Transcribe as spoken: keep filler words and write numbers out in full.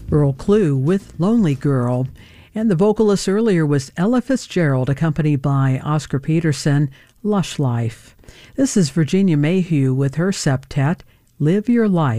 Earl Klugh with Lonely Girl. And the vocalist earlier was Ella Fitzgerald, accompanied by Oscar Peterson, Lush Life. This is Virginia Mayhew with her septet, Live Your Life.